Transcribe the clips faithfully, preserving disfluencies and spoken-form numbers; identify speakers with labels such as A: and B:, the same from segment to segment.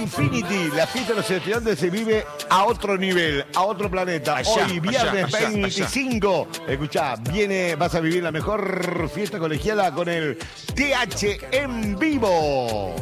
A: Infinity, la fiesta de los estudiantes se vive a otro nivel, a otro planeta.
B: Allá,
A: Hoy, viernes
B: allá, allá,
A: veinticinco. Allá. Escuchá, viene, vas a vivir la mejor fiesta colegiala con el T H en vivo.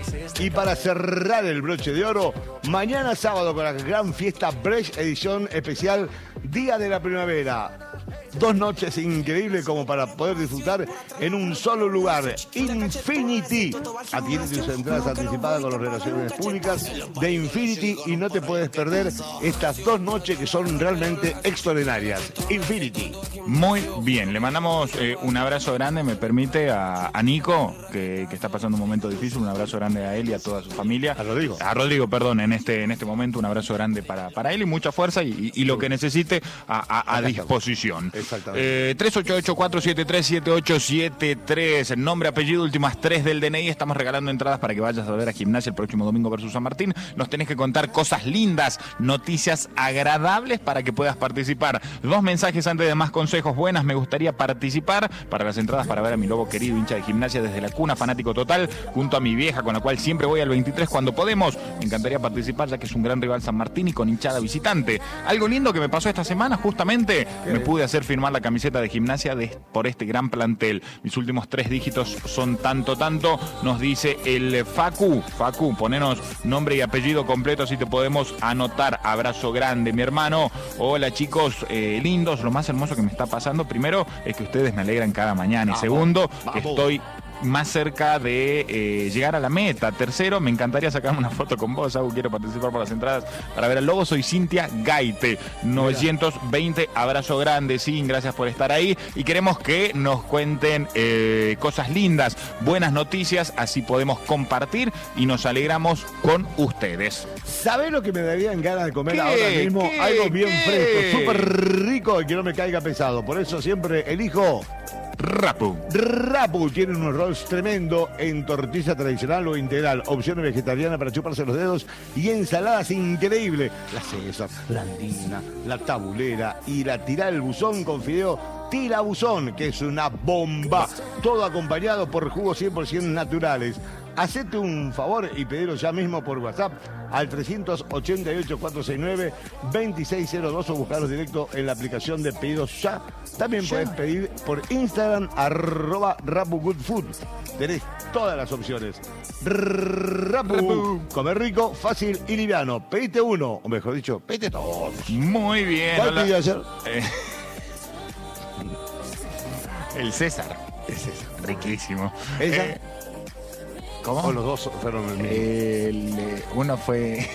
A: Y para cerrar el broche de oro, mañana sábado con la gran fiesta Brecht edición especial Día de la Primavera. Dos noches increíbles como para poder disfrutar en un solo lugar. Infinity. Adquiere tus entradas anticipadas con las relaciones públicas de Infinity y no te puedes perder estas dos noches que son realmente extraordinarias. Infinity.
B: Muy bien, le mandamos eh, un abrazo grande, me permite, a, a Nico, que, que está pasando un momento difícil, un abrazo grande a él y a toda su familia.
A: A Rodrigo.
B: A Rodrigo, perdón, en este, en este momento un abrazo grande para, para él y mucha fuerza y, y, y lo que necesite a, a, a disposición.
A: Exactamente.
B: Eh, tres ocho ocho, cuatro siete tres, siete ocho siete tres, nombre, apellido, últimas tres del D N I. Estamos regalando entradas para que vayas a ver a Gimnasia el próximo domingo versus San Martín. Nos tenés que contar cosas lindas, noticias agradables para que puedas participar. Dos mensajes antes de más consejos. Buenas, me gustaría participar para las entradas para ver a mi lobo querido, hincha de Gimnasia desde la cuna, fanático total, junto a mi vieja, con la cual siempre voy al veintitrés cuando podemos. Me encantaría participar ya que es un gran rival San Martín y con hinchada visitante. Algo lindo que me pasó esta semana, justamente, me pude hacer firmar la camiseta de Gimnasia de, por este gran plantel. Mis últimos tres dígitos son tanto, tanto, nos dice el Facu. Facu, ponenos nombre y apellido completo si te podemos anotar. Abrazo grande, mi hermano. Hola, chicos eh, lindos. Lo más hermoso que me está pasando, primero, es que ustedes me alegran cada mañana. Y segundo, que estoy más cerca de eh, llegar a la meta. Tercero, me encantaría sacarme una foto con vos, Agu, quiero participar por las entradas para ver al lobo. Soy Cintia Gaite, novecientos veinte, abrazo grande, sí, gracias por estar ahí y queremos que nos cuenten eh, cosas lindas, buenas noticias, así podemos compartir y nos alegramos con ustedes.
A: ¿Sabés lo que me darían ganas de comer
B: ¿Qué?
A: ahora mismo?
B: ¿Qué?
A: Algo bien
B: ¿Qué?
A: fresco, súper rico y que no me caiga pesado. Por eso siempre elijo
B: Rapu.
A: Rapu. Tiene unos rolls tremendo en tortilla tradicional o integral, opciones vegetarianas para chuparse los dedos y ensaladas increíbles. La César, la andina, la tabulera y la tirá del buzón con fideo tirabuzón, que es una bomba. Todo acompañado por jugos cien por ciento naturales. Hacete un favor y pedilo ya mismo por WhatsApp al tres ocho ocho, cuatro seis nueve, dos seis cero dos o buscarlos directo en la aplicación de Pedidos Ya. También ya podés pedir por Instagram, arroba Rapu Good Food. Tenés todas las opciones. Rapu. Rapu. Comer rico, fácil y liviano. Pedite uno, o mejor dicho, pedite todos.
B: Muy bien.
A: ¿Cuál
B: Hola.
A: pedí ayer?
B: Eh, el César.
A: El César.
B: Riquísimo.
A: ¿Ella?
B: Eh, ¿Cómo?
A: O los dos fueron el mismo.
B: El, eh, uno fue...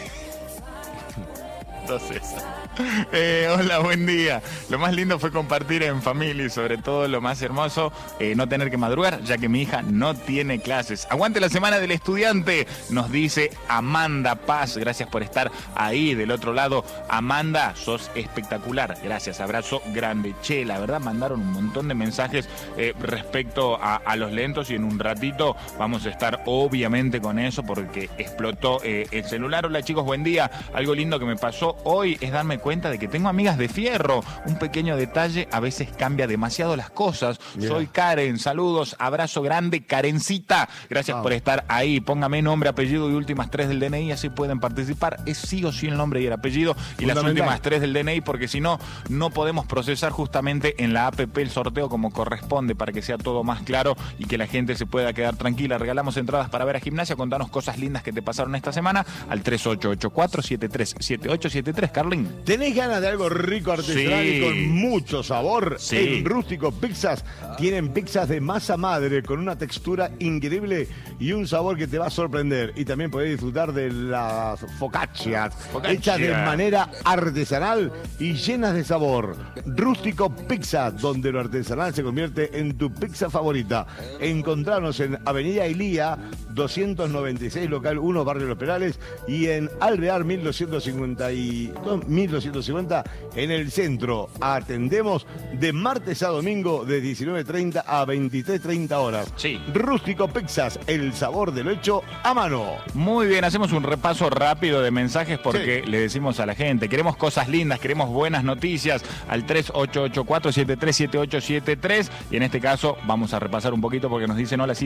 B: Dos César. Eh, hola, buen día. Lo más lindo fue compartir en familia y sobre todo lo más hermoso, eh, no tener que madrugar, ya que mi hija no tiene clases. Aguante la semana del estudiante, nos dice Amanda Paz. Gracias por estar ahí del otro lado. Amanda, sos espectacular. Gracias, abrazo grande. Che, la verdad mandaron un montón de mensajes eh, respecto a, a los lentos y en un ratito vamos a estar obviamente con eso porque explotó eh, el celular. Hola chicos, buen día. Algo lindo que me pasó hoy es darme cuenta de que tengo amigas de fierro. Un pequeño detalle a veces cambia demasiado las cosas. Yeah. Soy Karen, saludos, abrazo grande, Karencita. Gracias wow. por estar ahí. Póngame nombre, apellido y últimas tres del D N I, así pueden participar. Es sí o sí el nombre y el apellido y las últimas tres del D N I, porque si no, no podemos procesar justamente en la app el sorteo como corresponde para que sea todo más claro y que la gente se pueda quedar tranquila. Regalamos entradas para ver a Gimnasia. Contanos cosas lindas que te pasaron esta semana al tres ocho ocho, cuatro siete tres, siete ocho siete tres, Carlín.
A: ¿Tenés ganas de algo rico, artesanal sí. y con mucho sabor?
B: Sí.
A: En Rústico Pizzas tienen pizzas de masa madre con una textura increíble y un sabor que te va a sorprender. Y también podés disfrutar de las focaccias, Focaccia. hechas de manera artesanal y llenas de sabor. Rústico Pizzas, donde lo artesanal se convierte en tu pizza favorita. Encontrarnos en Avenida Ilía, doscientos noventa y seis, local uno, Barrio Los Perales, y en Alvear mil doscientos cincuenta y dos, mil doscientos cincuenta en el centro. Atendemos de martes a domingo de diecinueve treinta a veintitrés treinta horas.
B: Sí.
A: Rústico Pizzas, el sabor de lo hecho a mano.
B: Muy bien, hacemos un repaso rápido de mensajes porque sí. le decimos a la gente, queremos cosas lindas, queremos buenas noticias al tres ocho ocho, cuatro siete tres, siete ocho siete tres y en este caso vamos a repasar un poquito porque nos dicen hola.